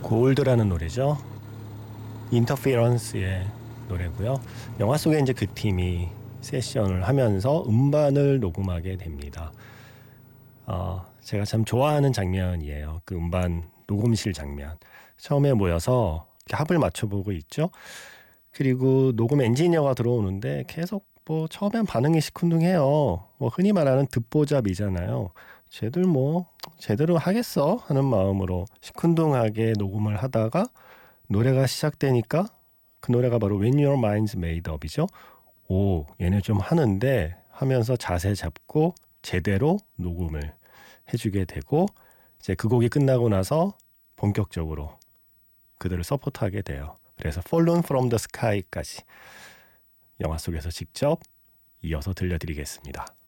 골드라는 노래죠. 인터피런스의 노래고요. 영화 속에 이제 그 팀이 세션을 하면서 음반을 녹음하게 됩니다. 제가 참 좋아하는 장면이에요. 그 음반 녹음실 장면. 처음에 모여서 이렇게 합을 맞춰보고 있죠. 그리고 녹음 엔지니어가 들어오는데 계속 뭐 처음엔 반응이 시큰둥해요. 뭐 흔히 말하는 듣보잡이잖아요. 쟤들 뭐 제대로 하겠어 하는 마음으로 시큰둥하게 녹음을 하다가 노래가 시작되니까 그 노래가 바로 When Your Mind's Made Up이죠. 오, 얘네 좀 하는데 하면서 자세 잡고 제대로 녹음을 해주게 되고 이제 그 곡이 끝나고 나서 본격적으로 그들을 서포트하게 돼요. 그래서 Fallen from the Sky까지 영화 속에서 직접 이어서 들려드리겠습니다.